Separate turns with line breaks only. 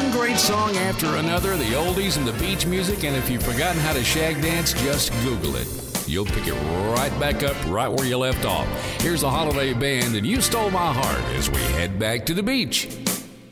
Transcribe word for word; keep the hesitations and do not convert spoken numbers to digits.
One great song after another, the oldies and the beach music, and if you've forgotten how to shag dance, just Google it. You'll pick it right back up right where you left off. Here's the Holiday Band, and You Stole My Heart as we head back to the beach.